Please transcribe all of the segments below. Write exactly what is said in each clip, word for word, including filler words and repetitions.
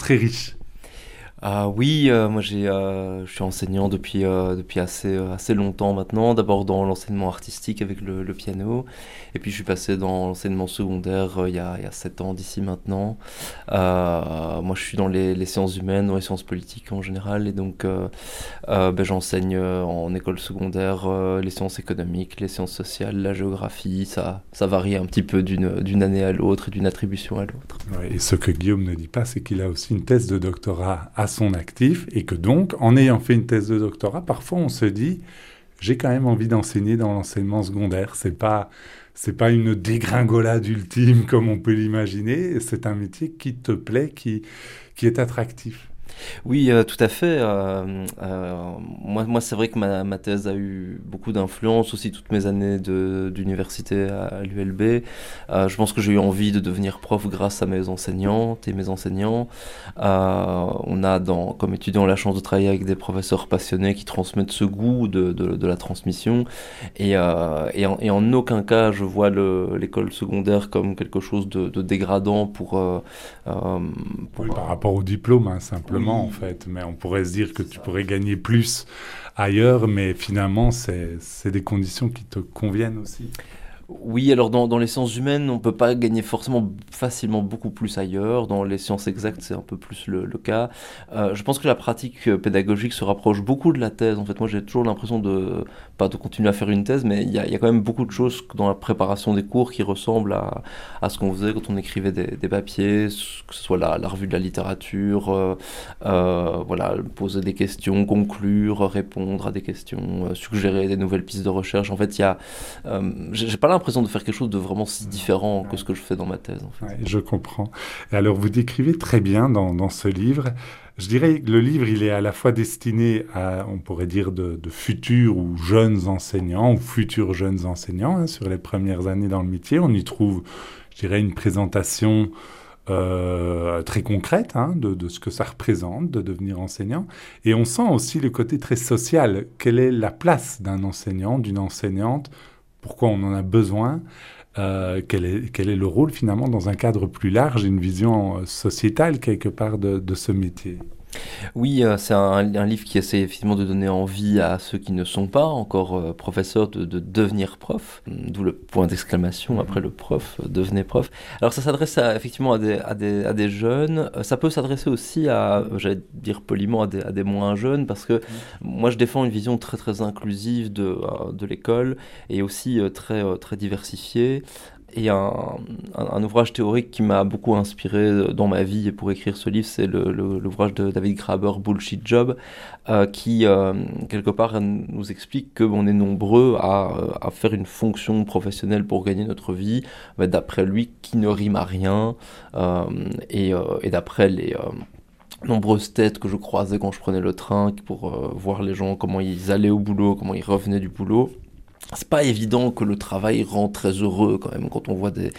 très riche. Ah oui, euh, moi j'ai, euh, je suis enseignant depuis, euh, depuis assez, euh, assez longtemps maintenant. D'abord dans l'enseignement artistique avec le, le piano, et puis je suis passé dans l'enseignement secondaire euh, il y a, il y a sept ans d'ici maintenant. Euh, moi je suis dans les, les sciences humaines, dans les sciences politiques en général, et donc euh, euh, ben, j'enseigne euh, en école secondaire euh, les sciences économiques, les sciences sociales, la géographie. Ça, ça varie un petit peu d'une, d'une année à l'autre et d'une attribution à l'autre. Ouais, et ce que Guillaume ne dit pas, c'est qu'il a aussi une thèse de doctorat à son actif et que donc, en ayant fait une thèse de doctorat, parfois on se dit, j'ai quand même envie d'enseigner dans l'enseignement secondaire. C'est pas, c'est pas une dégringolade ultime comme on peut l'imaginer. C'est un métier qui te plaît, qui, qui est attractif. Oui, euh, tout à fait. euh, euh, moi, moi c'est vrai que ma, ma thèse a eu beaucoup d'influence, aussi toutes mes années de, d'université à, à l'U L B. Euh, je pense que j'ai eu envie de devenir prof grâce à mes enseignantes et mes enseignants. Euh, on a, dans, comme étudiant, la chance de travailler avec des professeurs passionnés qui transmettent ce goût de, de, de la transmission. Et, euh, et, en, et en aucun cas, je vois le, l'école secondaire comme quelque chose de, de dégradant pour... euh, euh, pour Oui, euh, par rapport au diplôme, hein, simplement, en oui, fait. Mais on pourrait se dire que c'est tu ça. pourrais gagner plus ailleurs, mais finalement, c'est, c'est des conditions qui te conviennent aussi. Oui, alors dans, dans les sciences humaines, on peut pas gagner forcément facilement beaucoup plus ailleurs. Dans les sciences exactes, c'est un peu plus le, le cas. Euh, je pense que la pratique euh, pédagogique se rapproche beaucoup de la thèse. En fait, moi, j'ai toujours l'impression de pas de continuer à faire une thèse, mais il y a, il y a quand même beaucoup de choses dans la préparation des cours qui ressemblent à, à ce qu'on faisait quand on écrivait des, des papiers, que ce soit la, la revue de la littérature, euh, euh, voilà, poser des questions, conclure, répondre à des questions, euh, suggérer des nouvelles pistes de recherche. En fait, il y a euh, j'ai j'ai pas l'impression de faire quelque chose de vraiment si différent que ce que je fais dans ma thèse, en fait. Ouais, je comprends. Et alors, vous décrivez très bien dans, dans ce livre, je dirais que le livre, il est à la fois destiné à, on pourrait dire, de, de futurs ou jeunes enseignants, ou futurs jeunes enseignants, hein, sur les premières années dans le métier. On y trouve, je dirais, une présentation euh, très concrète hein, de, de ce que ça représente de devenir enseignant. Et on sent aussi le côté très social. Quelle est la place d'un enseignant, d'une enseignante? Pourquoi on en a besoin? Euh, quel est, quel est le rôle finalement dans un cadre plus large, une vision euh, sociétale quelque part de, de ce métier? Oui, euh, c'est un, un livre qui essaie effectivement de donner envie à ceux qui ne sont pas encore euh, professeurs de, de devenir prof, d'où le point d'exclamation après le prof, euh, devenez prof. Alors ça s'adresse à- effectivement à des, à des, à des jeunes. Euh, ça peut s'adresser aussi à, euh, j'allais dire poliment, à des, à des moins jeunes, parce que moi je défends une vision très très inclusive de, euh, de l'école, et aussi euh, très, euh, très diversifiée. Et un, un- un ouvrage théorique qui m'a beaucoup inspiré dans ma vie et pour écrire ce livre, c'est le- le- l'ouvrage de David Graeber, Bullshit Job, euh, qui, euh, quelque part, nous explique qu'on est nombreux à, euh, à faire une fonction professionnelle pour gagner notre vie, bah, d'après lui, qui ne rime à rien, euh, et, euh, et d'après les... euh, nombreuses têtes que je croisais quand je prenais le train pour euh, voir les gens, comment ils allaient au boulot, comment ils revenaient du boulot. C'est pas évident que le travail rend très heureux quand même quand on voit des,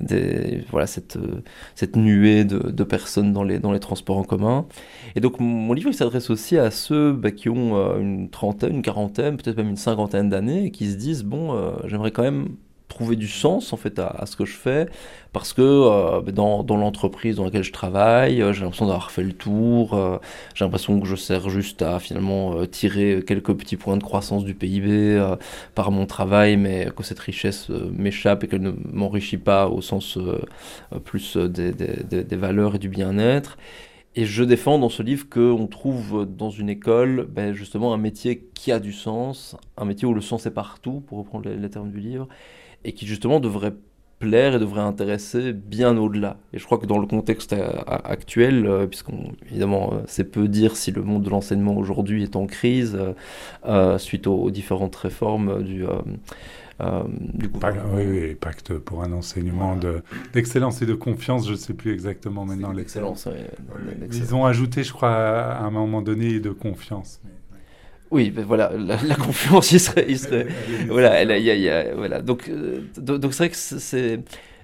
des voilà cette euh, cette nuée de, de personnes dans les dans les transports en commun. Et donc mon livre il s'adresse aussi à ceux bah, qui ont euh, une trentaine, une quarantaine, peut-être même une cinquantaine d'années et qui se disent bon euh, j'aimerais quand même trouver du sens en fait à, à ce que je fais parce que euh, bah, dans, dans l'entreprise dans laquelle je travaille euh, j'ai l'impression d'avoir fait le tour, euh, j'ai l'impression que je sers juste à finalement euh, tirer quelques petits points de croissance du P I B euh, par mon travail, mais que cette richesse euh, m'échappe et qu'elle ne m'enrichit pas au sens euh, euh, plus euh, des, des- des- des valeurs et du bien-être. Et je défends dans ce livre qu'on trouve dans une école ben, justement un métier qui a du sens, un métier où le sens est partout, pour reprendre les, les termes du livre, et qui justement devrait plaire et devrait intéresser bien au-delà. Et je crois que dans le contexte euh, a- actuel, euh, puisqu'on évidemment euh, c'est peu dire si le monde de l'enseignement aujourd'hui est en crise euh, euh, suite aux, aux différentes réformes du, euh, euh, du Pa- gouvernement. oui, oui, pacte pour un enseignement Voilà. de, d'excellence et de confiance, je ne sais plus exactement maintenant les termes. D'excellence, ouais, Oui, oui. Mais ils d'excellence. ont ajouté, je crois, à un moment donné, de confiance. Mais, Oui, ben voilà, la, la confiance, il serait, il ouais. serait, Elle, elle est voilà, elle, nécessaire a- il y a- aussi. il y a- voilà. Donc, euh, donc, donc c'est vrai que c'est, c'est-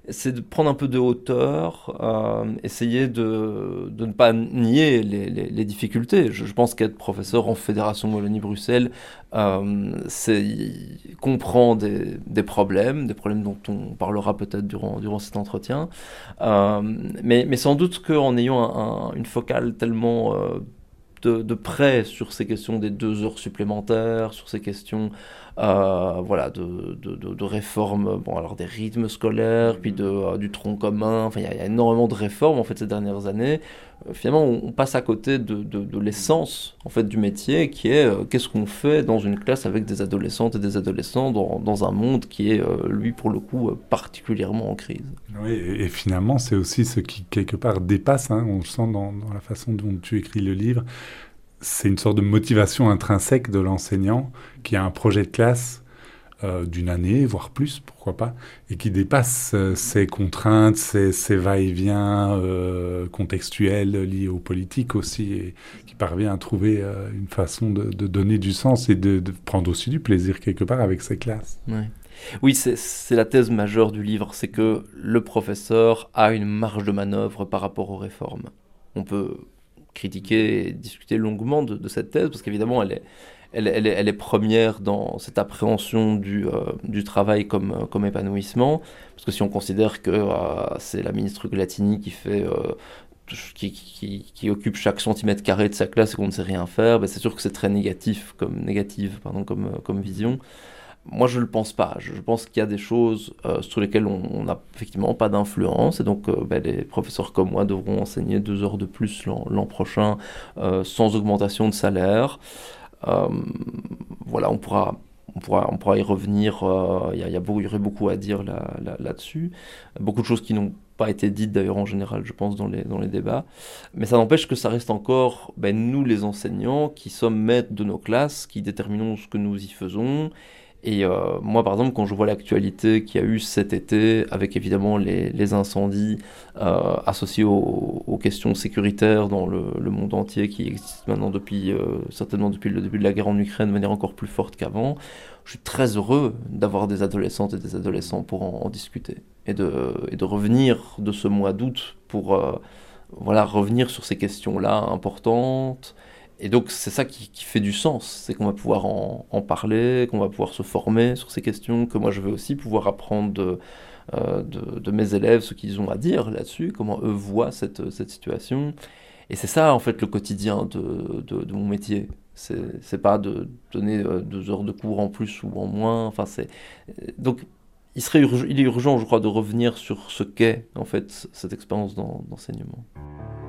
c'est de prendre un peu de hauteur, euh, essayer de, de ne pas nier les, les, les difficultés. Je, je pense qu'être professeur en Fédération Wallonie-Bruxelles, euh, c'est comprend des, des problèmes, des problèmes dont on parlera peut-être durant, durant cet entretien, euh, mais, mais sans doute qu'en ayant un, un, une focale tellement... Euh, De, de près sur ces questions des deux heures supplémentaires, sur ces questions euh, voilà, de, de, de, de réforme, bon, alors des rythmes scolaires, puis de, euh, du tronc commun. Enfin, il y, y a énormément de réformes en fait, ces dernières années. Euh, finalement, on, on passe à côté de, de, de l'essence en fait, du métier, qui est euh, qu'est-ce qu'on fait dans une classe avec des adolescentes et des adolescents dans, dans un monde qui est, euh, lui, pour le coup, euh, particulièrement en crise. Oui, et, et finalement, c'est aussi ce qui, quelque part, dépasse, hein, on le sent dans, dans la façon dont tu écris le livre. C'est une sorte de motivation intrinsèque de l'enseignant qui a un projet de classe euh, d'une année, voire plus, pourquoi pas, et qui dépasse euh, ses contraintes, ses, ses va-et-vient euh, contextuels liés aux politiques aussi, et qui parvient à trouver euh, une façon de, de donner du sens et de, de prendre aussi du plaisir quelque part avec ses classes. Ouais. Oui, c'est, c'est la thèse majeure du livre, c'est que le professeur a une marge de manœuvre par rapport aux réformes. On peut critiquer et discuter longuement de, de cette thèse, parce qu'évidemment, elle est, elle, elle, est, elle est première dans cette appréhension du, euh, du travail comme, comme épanouissement, parce que si on considère que euh, c'est la ministre Glatini qui fait... Euh, Qui, qui, qui occupe chaque centimètre carré de sa classe et qu'on ne sait rien faire, ben c'est sûr que c'est très négatif, comme, négative pardon, comme, comme vision. Moi, je ne le pense pas. Je pense qu'il y a des choses euh, sur lesquelles on n'a effectivement pas d'influence. Et donc, euh, ben, les professeurs comme moi devront enseigner deux heures de plus l'an, l'an prochain euh, sans augmentation de salaire. Euh, voilà, on pourra, on, pourra, on pourra y revenir. Il euh, y, y, y aurait beaucoup à dire là, là, là-dessus. Beaucoup de choses qui n'ont pas été dites d'ailleurs en général, je pense, dans les, dans les débats. Mais ça n'empêche que ça reste encore ben, nous, les enseignants, qui sommes maîtres de nos classes, qui déterminons ce que nous y faisons. Et euh, moi, par exemple, quand je vois l'actualité qu'il y a eu cet été, avec évidemment les, les incendies euh, associés aux, aux questions sécuritaires dans le, le monde entier, qui existent maintenant depuis, euh, certainement depuis le début de la guerre en Ukraine, de manière encore plus forte qu'avant, je suis très heureux d'avoir des adolescentes et des adolescents pour en, en discuter. Et de, et de revenir de ce mois d'août pour euh, voilà, revenir sur ces questions-là importantes. Et donc c'est ça qui, qui fait du sens, c'est qu'on va pouvoir en, en parler, qu'on va pouvoir se former sur ces questions, que moi je vais aussi pouvoir apprendre de, euh, de, de mes élèves ce qu'ils ont à dire là-dessus, comment eux voient cette, cette situation. Et c'est ça en fait le quotidien de, de, de mon métier. C'est, c'est pas de donner euh, deux heures de cours en plus ou en moins. Enfin, c'est... Donc il, serait urg... il est urgent, je crois, de revenir sur ce qu'est en fait cette expérience d'en, d'enseignement.